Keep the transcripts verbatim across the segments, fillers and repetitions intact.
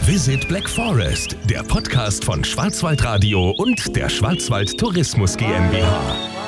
Visit Black Forest, der Podcast von Schwarzwaldradio und der Schwarzwald Tourismus GmbH.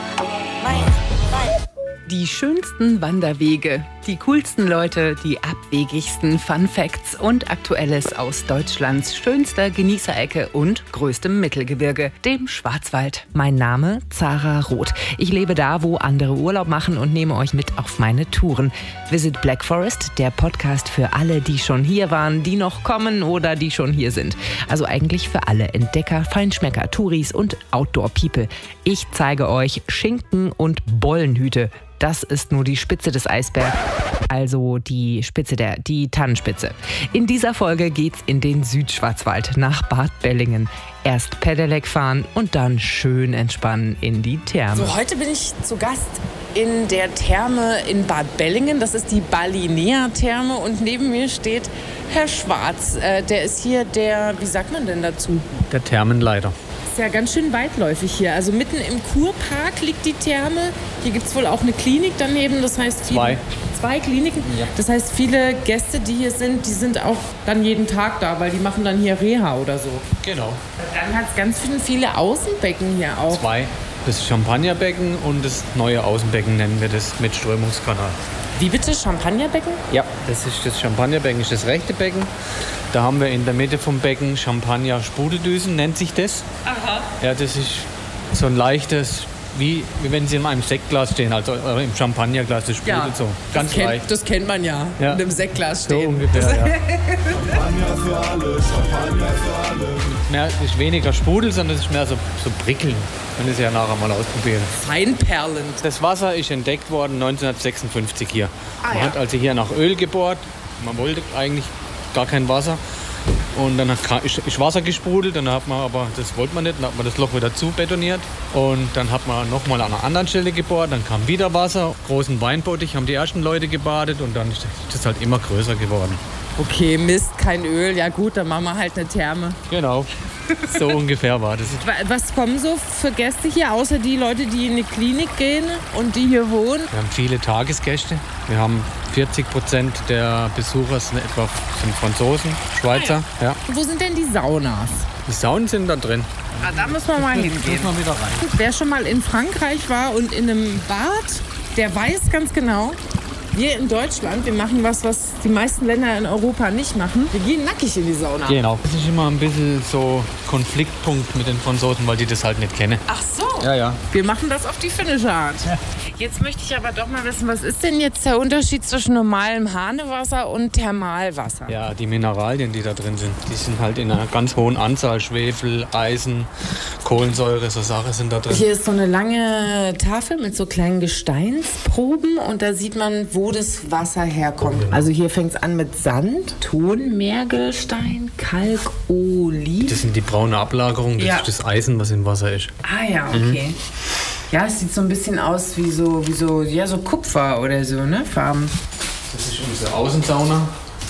Die schönsten Wanderwege, die coolsten Leute, die abwegigsten Fun Facts und Aktuelles aus Deutschlands schönster Genießerecke und größtem Mittelgebirge, dem Schwarzwald. Mein Name Zara Roth. Ich lebe da, wo andere Urlaub machen und nehme euch mit auf meine Touren. Visit Black Forest, der Podcast für alle, die schon hier waren, die noch kommen oder die schon hier sind. Also eigentlich für alle Entdecker, Feinschmecker, Touris und Outdoor-People. Ich zeige euch Schinken und Bollenhüte. Das ist nur die Spitze des Eisbergs, also die Spitze der, die Tannenspitze. In dieser Folge geht's in den Südschwarzwald nach Bad Bellingen. Erst Pedelec fahren und dann schön entspannen in die Therme. So, heute bin ich zu Gast in der Therme in Bad Bellingen. Das ist die Balinea-Therme und neben mir steht Herr Schwarz. Äh, der ist hier der, wie sagt man denn dazu? Der Thermenleiter. Ist ja ganz schön weitläufig hier. Also mitten im Kurpark liegt die Therme. Hier gibt es wohl auch eine Klinik daneben. Das heißt viele, Zwei. Zwei Kliniken. Ja. Das heißt, viele Gäste, die hier sind, die sind auch dann jeden Tag da, weil die machen dann hier Reha oder so. Genau. Dann hat es ganz viele, viele Außenbecken hier auch. Zwei. Das Champagnerbecken und das neue Außenbecken nennen wir das mit Strömungskanal. Wie bitte? Champagnerbecken? Ja, das ist das Champagnerbecken, ist das rechte Becken. Da haben wir in der Mitte vom Becken Champagner-Sprudeldüsen, nennt sich das. Aha. Ja, das ist so ein leichtes, wie, wie wenn sie in einem Sektglas stehen, also äh, im Champagnerglas, das sprudelt Ja, so. Ganz das kennt, leicht. das kennt man ja, Ja. in einem Sektglas So stehen. ungefähr, ja. Champagner für alle, Champagner für alle. Mehr, es ist weniger Sprudel, sondern es ist mehr so, so prickeln. Können Sie ja nachher mal ausprobieren. Feinperlend. Das Wasser ist entdeckt worden neunzehnhundertsechsundfünfzig hier. Ah, Man ja. hat also hier nach Öl gebohrt. Man wollte eigentlich gar kein Wasser. Und dann hat, ist, ist Wasser gesprudelt. Dann hat man aber, das wollte man nicht, dann hat man das Loch wieder zu betoniert. Und dann hat man nochmal an einer anderen Stelle gebohrt. Dann kam wieder Wasser. Großen Weinbottich haben die ersten Leute gebadet. Und dann ist das halt immer größer geworden. Okay, Mist, kein Öl. Ja gut, dann machen wir halt eine Therme. Genau. So ungefähr war das. Wa- Was kommen so für Gäste hier, außer die Leute, die in die Klinik gehen und die hier wohnen? Wir haben viele Tagesgäste. Wir haben vierzig Prozent der Besucher sind etwa sind Franzosen, Schweizer. Ja. Wo sind denn die Saunas? Die Saunen sind da drin. Ah, da müssen wir mal hingehen. Muss man wieder rein. Wer schon mal in Frankreich war und in einem Bad, der weiß ganz genau, wir in Deutschland, wir machen was, was die meisten Länder in Europa nicht machen. Wir gehen nackig in die Sauna. Genau. Das ist immer ein bisschen so Konfliktpunkt mit den Franzosen, weil die das halt nicht kennen. Ach so. Ja, ja. Wir machen das auf die finnische Art. Jetzt möchte ich aber doch mal wissen, was ist denn jetzt der Unterschied zwischen normalem Hahnewasser und Thermalwasser? Ja, die Mineralien, die da drin sind, die sind halt in einer ganz hohen Anzahl. Schwefel, Eisen, Kohlensäure, so Sachen sind da drin. Hier ist so eine lange Tafel mit so kleinen Gesteinsproben und da sieht man, wo das Wasser herkommt. Also hier fängt es an mit Sand, Ton, Meergestein, Kalk, Olivin. Das sind die braune Ablagerung, das Ja. ist das Eisen, was im Wasser ist. Ah ja, okay. Ja, es sieht so ein bisschen aus wie so, wie so, ja, so Kupfer oder so, ne? Farben. Das ist unsere Außensauna.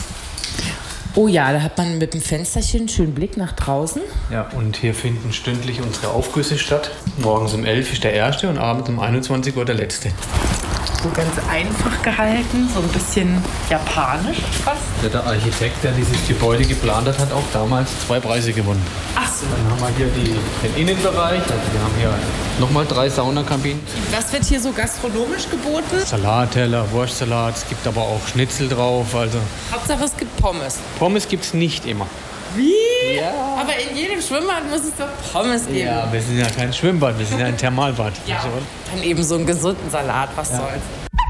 Oh ja, da hat man mit dem Fensterchen einen schönen Blick nach draußen. Ja, und hier finden stündlich unsere Aufgüsse statt. Morgens um elf ist der erste und abends um einundzwanzig Uhr der letzte. So ganz einfach gehalten, so ein bisschen japanisch fast. Der, der Architekt, der dieses Gebäude geplant hat, hat auch damals zwei Preise gewonnen. Ach so. Dann haben wir hier die, den Innenbereich. Also wir haben hier nochmal drei Saunakabinen. Was wird hier so gastronomisch geboten? Salatteller, Wurstsalat, es gibt aber auch Schnitzel drauf. Also Hauptsache es gibt Pommes. Pommes gibt es nicht immer. Wie? Ja. Aber in jedem Schwimmbad muss es doch Pommes geben. Ja, wir sind ja kein Schwimmbad, wir sind ja ein Thermalbad. Ja. Also, Dann eben so einen gesunden Salat, was soll's.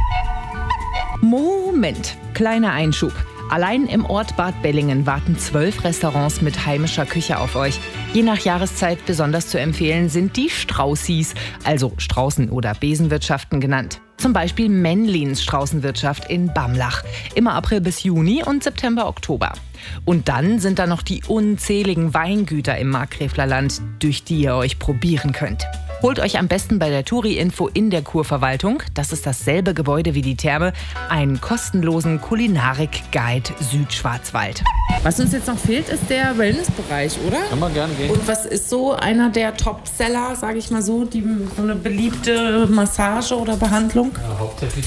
Moment, kleiner Einschub. Allein im Ort Bad Bellingen warten zwölf Restaurants mit heimischer Küche auf euch. Je nach Jahreszeit besonders zu empfehlen sind die Straußis, also Straußen- oder Besenwirtschaften genannt. Zum Beispiel Männlins Straußenwirtschaft in Bamlach. Immer April bis Juni und September, Oktober. Und dann sind da noch die unzähligen Weingüter im Markgräflerland, durch die ihr euch probieren könnt. Holt euch am besten bei der Touri-Info in der Kurverwaltung, das ist dasselbe Gebäude wie die Therme, einen kostenlosen Kulinarik-Guide Südschwarzwald. Was uns jetzt noch fehlt, ist der Wellnessbereich, oder? kann man gern gehen. Und was ist so einer der Topseller, sage ich mal so, die, so eine beliebte Massage oder Behandlung? Ja, hauptsächlich